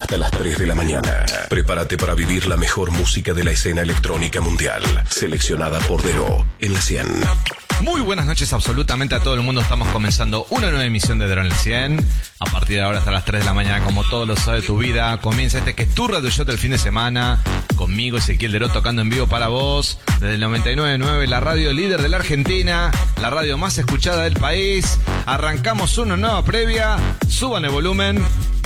hasta las 3 de la mañana. Prepárate para vivir la mejor música de la escena electrónica mundial, seleccionada por Dero en la 100. Muy buenas noches absolutamente a todo el mundo. Estamos comenzando una nueva emisión de Dero en el 100. A partir de ahora hasta las 3 de la mañana, como todos los sábados de tu vida, comienza este que es tu radio show del fin de semana. Conmigo, Ezequiel Dero, tocando en vivo para vos. Desde el 99.9, la radio líder de la Argentina, la radio más escuchada del país. Arrancamos una nueva previa. Suban el volumen.